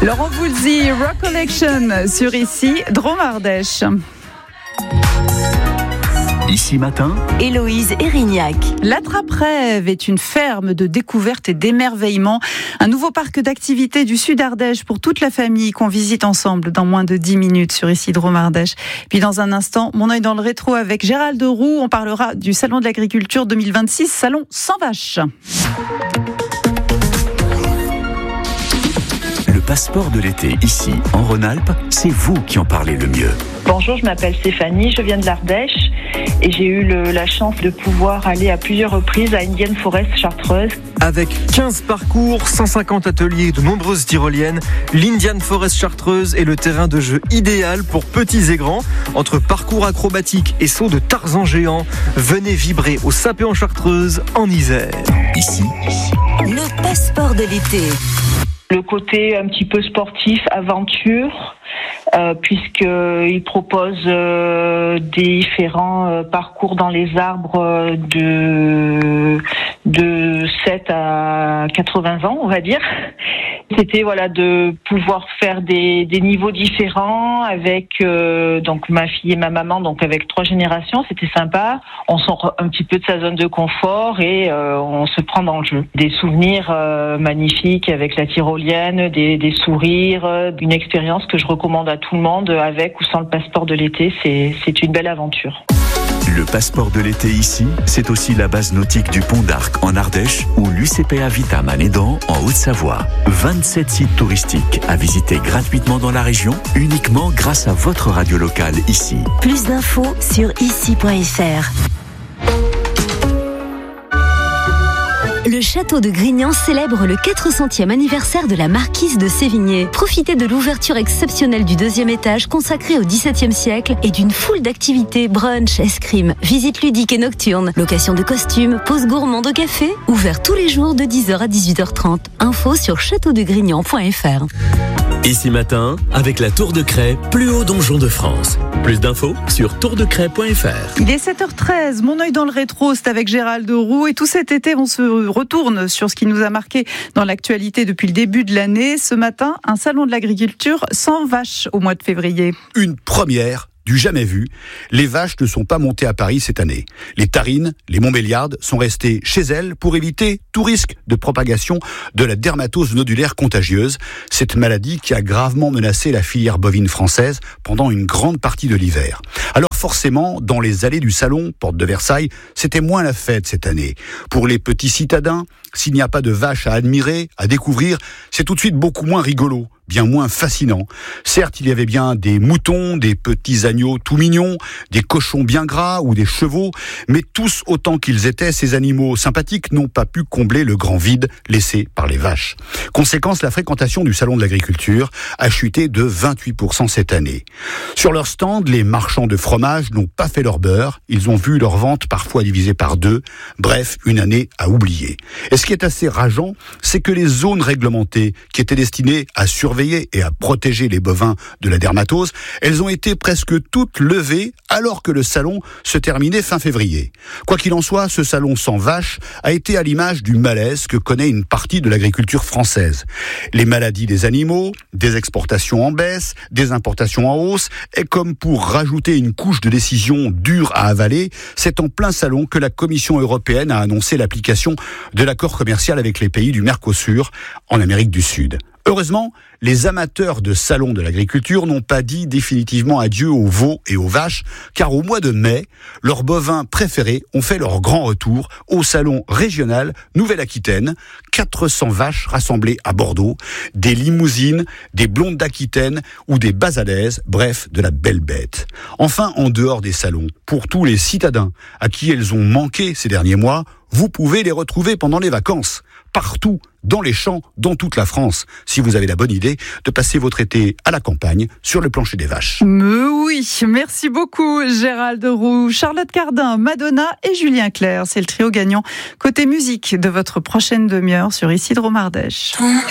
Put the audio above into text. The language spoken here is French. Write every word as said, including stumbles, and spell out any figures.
Laurent Voulzy, Recollection sur Ici, Drôme Ardèche. Ici matin, Héloïse Erignac. L'Attrape-Rêve est une ferme de découverte et d'émerveillement. Un nouveau parc d'activités du Sud Ardèche pour toute la famille qu'on visite ensemble dans moins de dix minutes sur Ici Drôme Ardèche. Puis dans un instant, mon œil dans le rétro avec Gérald Roux. On parlera du Salon de l'Agriculture deux mille vingt-six, salon sans vaches. le passeport de l'été ici en Rhône-Alpes, c'est vous qui en parlez le mieux. Bonjour, je m'appelle Stéphanie, je viens de l'Ardèche et j'ai eu le, la chance de pouvoir aller à plusieurs reprises à Indian Forest Chartreuse. Avec quinze parcours, cent cinquante ateliers et de nombreuses tyroliennes, l'Indian Forest Chartreuse est le terrain de jeu idéal pour petits et grands. Entre parcours acrobatiques et sauts de Tarzan géant, venez vibrer au Sapé en Chartreuse en Isère. Ici, le passeport de l'été. Le côté un petit peu sportif, aventure, euh, puisqu'il propose euh, différents euh, parcours dans les arbres euh, de, de sept à quatre-vingts ans, on va dire. C'était voilà de pouvoir faire des, des niveaux différents avec euh, donc ma fille et ma maman, donc avec trois générations, c'était sympa. On sort un petit peu de sa zone de confort et euh, on se prend dans le jeu. Des souvenirs euh, magnifiques avec la tyrolienne, des, des sourires, une expérience que je recommande à tout le monde avec ou sans le passeport de l'été. C'est, c'est une belle aventure. le passeport de l'été ici, c'est aussi la base nautique du Pont d'Arc en Ardèche ou l'U C P A Vitam à Nédan en Haute-Savoie. vingt-sept sites touristiques à visiter gratuitement dans la région, uniquement grâce à votre radio locale ici. Plus d'infos sur ici point f r. Le château de Grignan célèbre le quatre centième anniversaire de la marquise de Sévigné. Profitez de l'ouverture exceptionnelle du deuxième étage consacré au dix-septième siècle et d'une foule d'activités, brunch, escrime, visites ludiques et nocturnes, location de costumes, pause gourmande au café, ouvert tous les jours de dix heures à dix-huit heures trente. Info sur château de grignan point f r. Ici matin, avec la Tour de Craie, plus haut donjon de France. Plus d'infos sur tour de craie point f r. Il est sept heures treize, mon œil dans le rétro, c'est avec Gérald Roux. Et tout cet été, on se retourne sur ce qui nous a marqué dans l'actualité depuis le début de l'année. Ce matin, un salon de l'agriculture sans vaches au mois de février. Une première du jamais vu. Les vaches ne sont pas montées à Paris cette année. Les tarines, les Montbéliardes sont restées chez elles pour éviter tout risque de propagation de la dermatose nodulaire contagieuse, cette maladie qui a gravement menacé la filière bovine française pendant une grande partie de l'hiver. Alors forcément, dans les allées du salon, porte de Versailles, c'était moins la fête cette année. Pour les petits citadins, s'il n'y a pas de vaches à admirer, à découvrir, c'est tout de suite beaucoup moins rigolo, bien moins fascinant. Certes, il y avait bien des moutons, des petits agneaux tout mignons, des cochons bien gras ou des chevaux, mais tous autant qu'ils étaient, ces animaux sympathiques n'ont pas pu combler le grand vide laissé par les vaches. Conséquence, la fréquentation du salon de l'agriculture a chuté de vingt-huit pour cent cette année. Sur leur stand, les marchands de fromage n'ont pas fait leur beurre, ils ont vu leur vente parfois divisée par deux, bref, une année à oublier. Et ce qui est assez rageant, c'est que les zones réglementées qui étaient destinées à surveiller et à protéger les bovins de la dermatose, elles ont été presque toutes levées alors que le salon se terminait fin février. Quoi qu'il en soit, ce salon sans vaches a été à l'image du malaise que connaît une partie de l'agriculture française. Les maladies des animaux, des exportations en baisse, des importations en hausse, et comme pour rajouter une couche de décisions dures à avaler, c'est en plein salon que la Commission européenne a annoncé l'application de l'accord commercial avec les pays du Mercosur en Amérique du Sud. Heureusement, les amateurs de salon de l'agriculture n'ont pas dit définitivement adieu aux veaux et aux vaches, car au mois de mai, leurs bovins préférés ont fait leur grand retour au salon régional Nouvelle-Aquitaine. quatre cents vaches rassemblées à Bordeaux, des limousines, des blondes d'Aquitaine ou des basadaises, bref, de la belle bête. Enfin, en dehors des salons, pour tous les citadins à qui elles ont manqué ces derniers mois, vous pouvez les retrouver pendant les vacances, partout, dans les champs, dans toute la France, si vous avez la bonne idée de passer votre été à la campagne, sur le plancher des vaches. Mais oui, merci beaucoup Gérald Roux, Charlotte Cardin, Madonna et Julien Clerc. C'est le trio gagnant côté musique de votre prochaine demi-heure sur Ici Drôme Ardèche.